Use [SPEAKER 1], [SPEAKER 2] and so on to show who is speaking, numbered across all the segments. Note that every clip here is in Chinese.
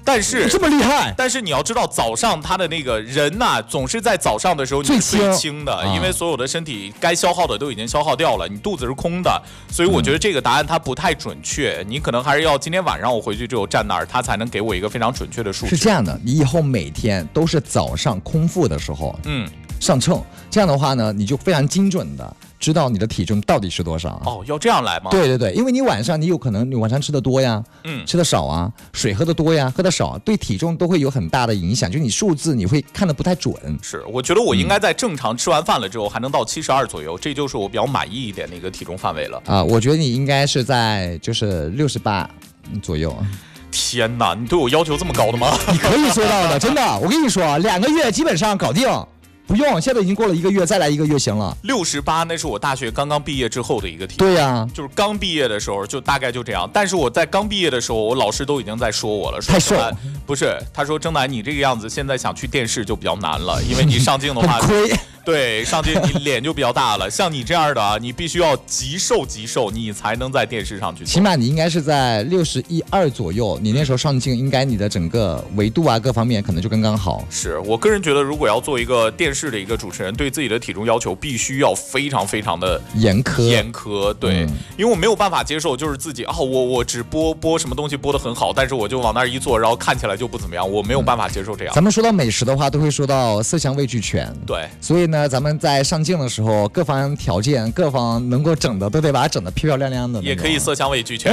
[SPEAKER 1] 但是
[SPEAKER 2] 这么厉害，
[SPEAKER 1] 但是你要知道，早上他的那个人呐、总是在早上的时候你是最轻的，因为所有的身体该消耗的都已经消耗掉了，你肚子是空的，所以我觉得这个答案它不太准确，你可能还是要今天晚上我回去之后站那儿，他才能给我一个非常准确的数值。
[SPEAKER 2] 是这样的，你以后每天都是早上空腹的时候，上秤，这样的话呢，你就非常精准的知道你的体重到底是多少。
[SPEAKER 1] 哦，要这样来吗？
[SPEAKER 2] 对对对，因为你晚上你有可能你晚上吃的多呀，吃的少啊，水喝的多呀，喝的少，对体重都会有很大的影响，就你数字你会看得不太准。
[SPEAKER 1] 是，我觉得我应该在正常吃完饭了之后还能到72左右，这就是我比较满意一点的一个体重范围了。
[SPEAKER 2] 啊，我觉得你应该是在就是68左右。
[SPEAKER 1] 天哪，你对我要求这么高的吗？
[SPEAKER 2] 你可以做到的，真的，我跟你说，2个月基本上搞定。不用，现在已经过了1个月，再来1个月行了。
[SPEAKER 1] 68那是我大学刚刚毕业之后的一个体重。
[SPEAKER 2] 对呀，
[SPEAKER 1] 就是刚毕业的时候就大概就这样。但是我在刚毕业的时候，我老师都已经在说我了，说
[SPEAKER 2] 太瘦。
[SPEAKER 1] 不是，他说征南你这个样子，现在想去电视就比较难了，因为你上镜的话
[SPEAKER 2] 很亏。
[SPEAKER 1] 对，上镜你脸就比较大了。像你这样的啊，你必须要极瘦极瘦，你才能在电视上去做。
[SPEAKER 2] 起码你应该是在61、2左右，你那时候上镜，应该你的整个维度啊各方面可能就刚刚好。
[SPEAKER 1] 是我个人觉得，如果要做一个电视的一个主持人，对自己的体重要求必须要非常非常的
[SPEAKER 2] 严苛。
[SPEAKER 1] 对，因为我没有办法接受，就是自己啊，我只播什么东西播得很好，但是我就往那儿一坐，然后看起来就不怎么样，我没有办法接受这样。
[SPEAKER 2] 咱们说到美食的话，都会说到色香味俱全。
[SPEAKER 1] 对，
[SPEAKER 2] 所以呢，咱们在上镜的时候，各方条件、各方能够整的，都得把它整得漂漂亮亮的。
[SPEAKER 1] 也可以色香味俱全。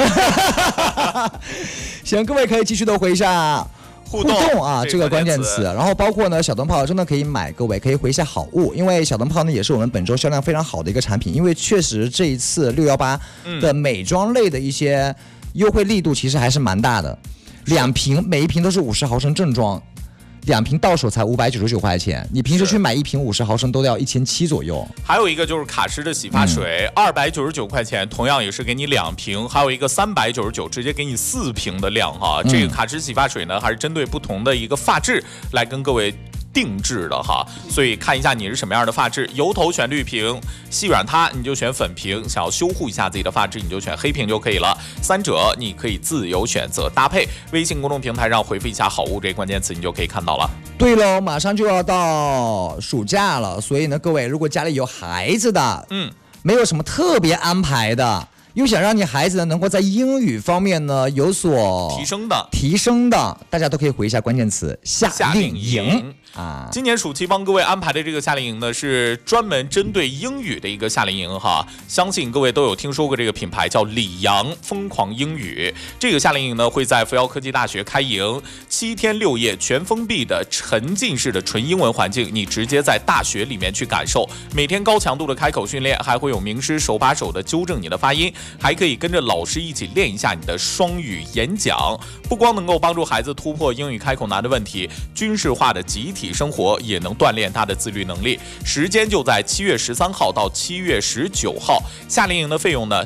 [SPEAKER 2] 行，各位可以继续的回一下互动啊，这个关键词。然后包括呢，小灯泡真的可以买，各位可以回一下好物，因为小灯泡呢也是我们本周销量非常好的一个产品，因为确实这一次618的美妆类的一些优惠力度其实还是蛮大的，2瓶每一瓶都是50毫升正装。2瓶到手才599块钱，你平时去买1瓶50毫升都要1700左右。
[SPEAKER 1] 还有一个就是卡诗的洗发水，299块钱，同样也是给你2瓶，还有一个399，直接给你4瓶的量哈。这个卡诗洗发水呢，还是针对不同的一个发质来跟各位定制的哈，所以看一下你是什么样的发质，油头选绿瓶，细软塌你就选粉瓶，想要修护一下自己的发质你就选黑瓶就可以了，三者你可以自由选择搭配。微信公众平台上回复一下好物这个关键词，你就可以看到了。
[SPEAKER 2] 对喽，马上就要到暑假了，所以呢，各位如果家里有孩子的，没有什么特别安排的，又想让你孩子呢能够在英语方面呢有所提升的，大家都可以回一下关键词夏令营啊。
[SPEAKER 1] 今年暑期帮各位安排的这个夏令营呢，是专门针对英语的一个夏令营哈。相信各位都有听说过这个品牌，叫里昂疯狂英语。这个夏令营呢会在扶摇科技大学开营，7天6夜全封闭的沉浸式的纯英文环境，你直接在大学里面去感受。每天高强度的开口训练，还会有名师手把手的纠正你的发音，还可以跟着老师一起练一下你的双语演讲。不光能够帮助孩子突破英语开口难的问题，军事化的集体生活也能锻炼他的自律能力。时间就在7月13号到7月19号。夏令营的费用呢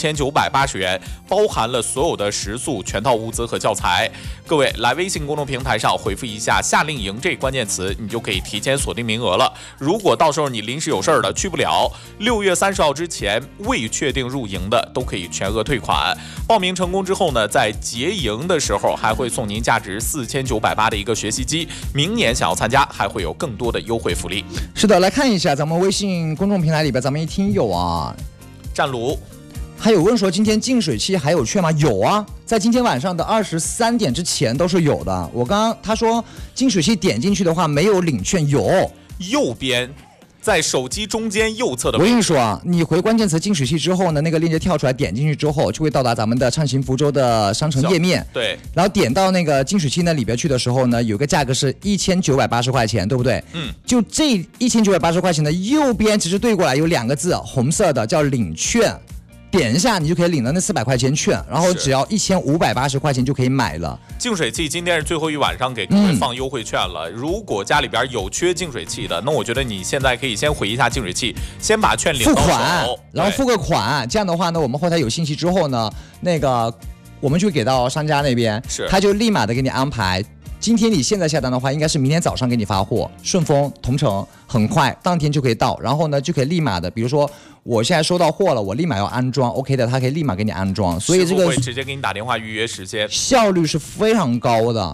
[SPEAKER 1] 6980元，包含了所有的食宿、全套物资和教材。各位来微信公众平台上回复一下夏令营这关键词，你就可以提前锁定名额了。如果到时候你临时有事儿了去不了，6月30号之前未确定入营的都可以全额退款。报名成功之后呢，在结营的时候还会送您价值4980的一个学习机。明年想要参加还会有更多的优惠福利。
[SPEAKER 2] 是的，来看一下咱们微信公众平台里边，咱们一听友啊，
[SPEAKER 1] 战卢
[SPEAKER 2] 还有问说今天净水器还有券吗？有啊，在今天晚上的23点之前都是有的。我刚刚他说净水器点进去的话没有领券，有，
[SPEAKER 1] 右边在手机中间右侧的。
[SPEAKER 2] 我跟你说啊，你回关键词净水器之后呢，那个链接跳出来，点进去之后就会到达咱们的畅行福州的商城页面。
[SPEAKER 1] 对，
[SPEAKER 2] 然后点到那个净水器那里边去的时候呢，有个价格是1980块钱，对不对？就这1980块钱的右边其实对过来有2个字，红色的叫领券。点一下你就可以领到那400块钱券，然后只要1580块钱就可以买了。
[SPEAKER 1] 净水器今天是最后一晚上给各位放优惠券了，如果家里边有缺净水器的，那我觉得你现在可以先回一下净水器，先把券领到手，
[SPEAKER 2] 付款，然后付个款，这样的话呢，我们后台有信息之后呢，那个我们就给到商家那边，他就立马的给你安排。今天你现在下单的话，应该是明天早上给你发货，顺丰、同城很快，当天就可以到，然后呢就可以立马的，比如说我现在收到货了，我立马要安装 ，OK 的，他可以立马给你安装，所以这个
[SPEAKER 1] 会直接给你打电话预约时间，
[SPEAKER 2] 效率是非常高的。